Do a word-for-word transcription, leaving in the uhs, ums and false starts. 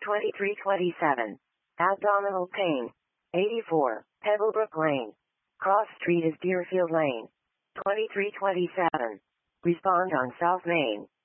twenty-three twenty-seven. Abdominal pain. eighty-four. Pebblebrook Lane. Cross Street is Deerfield Lane. twenty-three twenty-seven. Respond on South Main.